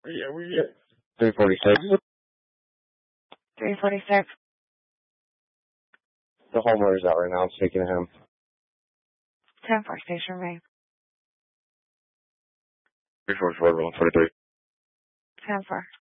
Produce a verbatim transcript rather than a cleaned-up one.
Yeah, we get three forty-six. three forty-six. The homeowner's out right now. I'm speaking to him. ten four, station main. three forty-four, one forty-three. ten four.